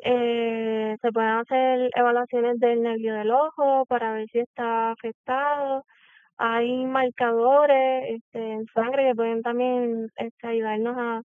Se pueden hacer evaluaciones del nervio del ojo para ver si está afectado. Hay marcadores en sangre que pueden también ayudarnos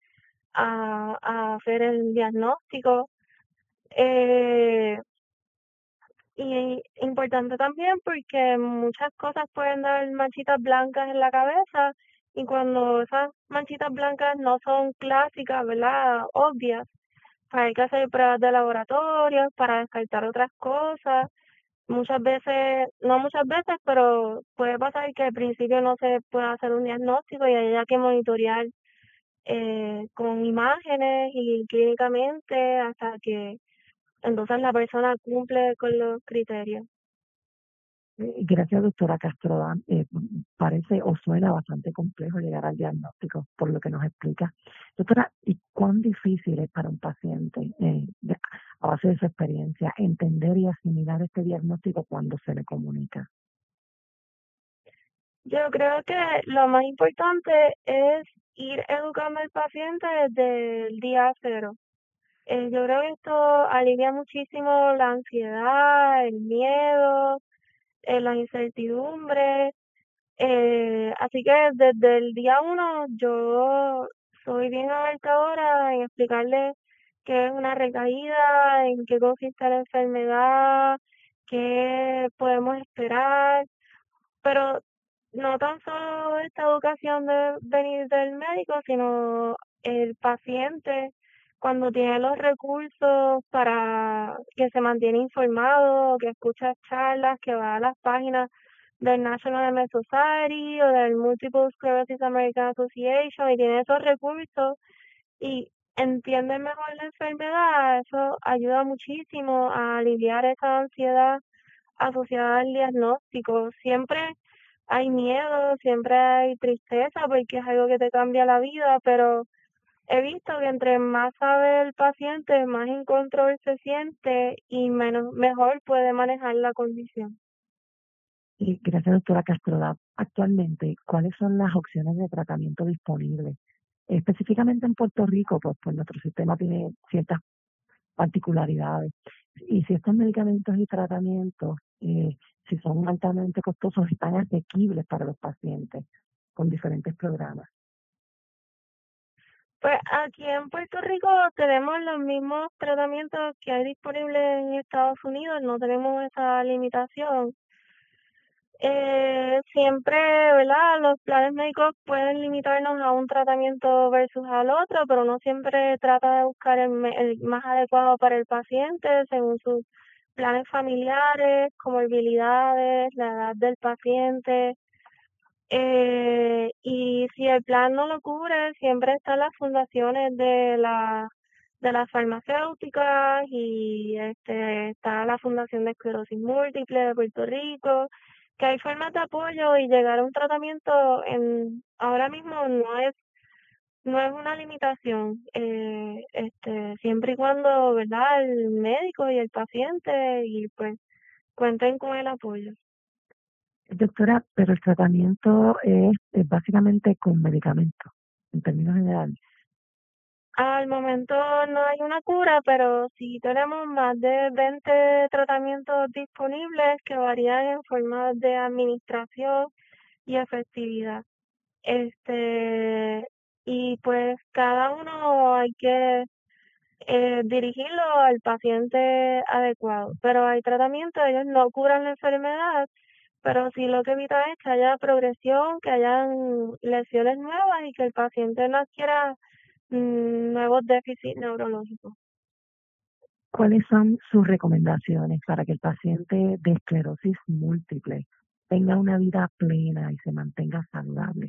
a hacer el diagnóstico. Eh, y importante también porque muchas cosas pueden dar manchitas blancas en la cabeza y cuando esas manchitas blancas no son clásicas, ¿verdad? Obvias, pues hay que hacer pruebas de laboratorio para descartar otras cosas. Muchas veces, no muchas veces, pero puede pasar que al principio no se pueda hacer un diagnóstico y haya que monitorear con imágenes y clínicamente hasta que entonces la persona cumple con los criterios. Gracias, doctora Castro. Parece o suena bastante complejo llegar al diagnóstico, por lo que nos explica. Doctora, ¿y cuán difícil es para un paciente, a base de su experiencia, entender y asimilar este diagnóstico cuando se le comunica? Yo creo que lo más importante es ir educando al paciente desde el día cero. Yo creo que esto alivia muchísimo la ansiedad, el miedo, la incertidumbre. Así que desde el día uno yo soy bien abarcadora en explicarle qué es una recaída, en qué consiste la enfermedad, qué podemos esperar, pero no tan solo esta educación de venir del médico, sino el paciente cuando tiene los recursos para que se mantiene informado, que escucha charlas, que va a las páginas del National MS Society o del Multiple Sclerosis American Association y tiene esos recursos y entiende mejor la enfermedad, eso ayuda muchísimo a aliviar esa ansiedad asociada al diagnóstico. Siempre hay miedo, siempre hay tristeza porque es algo que te cambia la vida, pero he visto que entre más sabe el paciente, más en control se siente y mejor puede manejar la condición. Y gracias, doctora Castro. Actualmente, ¿cuáles son las opciones de tratamiento disponibles? Específicamente en Puerto Rico, pues nuestro sistema tiene ciertas particularidades. Y si estos medicamentos y tratamientos, si son altamente costosos, están asequibles para los pacientes con diferentes programas. Pues aquí en Puerto Rico tenemos los mismos tratamientos que hay disponibles en Estados Unidos, no tenemos esa limitación. Siempre, ¿verdad? Los planes médicos pueden limitarnos a un tratamiento versus al otro, pero uno siempre trata de buscar el más adecuado para el paciente según sus planes familiares, comorbilidades, la edad del paciente. Y si el plan no lo cubre, siempre están las fundaciones de las farmacéuticas y está la Fundación de Esclerosis Múltiple de Puerto Rico, que hay formas de apoyo y llegar a un tratamiento ahora mismo no es una limitación, siempre y cuando, ¿verdad? El médico y el paciente y pues cuenten con el apoyo. Doctora, pero el tratamiento es básicamente con medicamentos, en términos generales. Al momento no hay una cura, pero sí tenemos más de 20 tratamientos disponibles que varían en formas de administración y efectividad. Este, y pues cada uno hay que dirigirlo al paciente adecuado. Pero hay tratamientos, ellos no curan la enfermedad, pero sí lo que evita es que haya progresión, que hayan lesiones nuevas y que el paciente no adquiera nuevos déficits neurológicos. ¿Cuáles son sus recomendaciones para que el paciente de esclerosis múltiple tenga una vida plena y se mantenga saludable?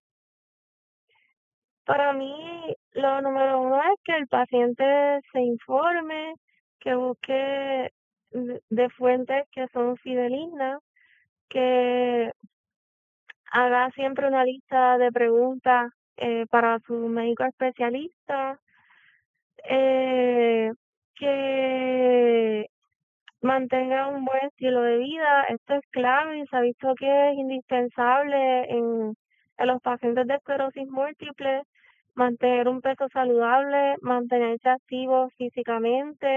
Para mí, lo número uno es que el paciente se informe, que busque de fuentes que son fidedignas, que haga siempre una lista de preguntas para su médico especialista, eh, que mantenga un buen estilo de vida. Esto es clave y se ha visto que es indispensable en los pacientes de esclerosis múltiple, mantener un peso saludable, mantenerse activos físicamente,